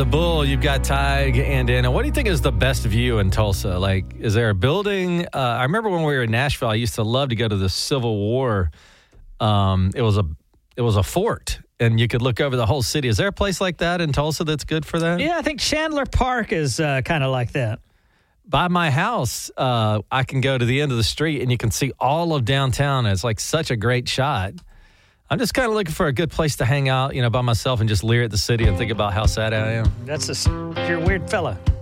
The Bull, you've got Tig and Anna. What do you think is the best view in Tulsa? Like, is there a building? I remember when we were in Nashville, I used to love to go to the Civil War. It was a fort, and you could look over the whole city. Is there a place like that in Tulsa that's good for that? Yeah, I think Chandler Park is kind of like that. By my house, I can go to the end of the street, and you can see all of downtown. It's like such a great shot. I'm just kind of looking for a good place to hang out, by myself and just leer at the city and think about how sad I am. You're a weird fella.